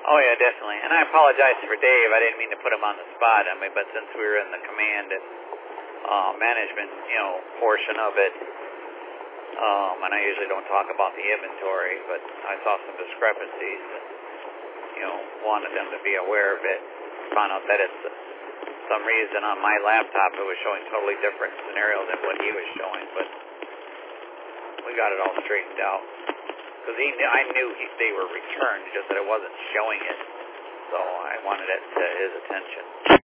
Oh, yeah, definitely. And I apologize for Dave. I didn't mean to put him on the spot. I mean, but since we were in the command and management, portion of it, and I usually don't talk about the inventory, but I saw some discrepancies and, wanted them to be aware of it. Found out that it's some reason on my laptop it was showing totally different scenario than what he was showing, but we got it all straightened out. Because I knew they were returned, just that it wasn't showing it, so I wanted it to his attention.